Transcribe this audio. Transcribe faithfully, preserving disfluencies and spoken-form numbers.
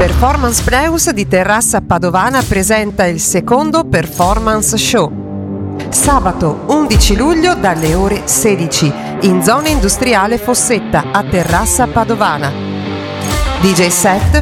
Performance Plus di Terrassa Padovana presenta il secondo Performance Show. Sabato undici luglio dalle ore sedici in zona industriale Fossetta a Terrassa Padovana. D J set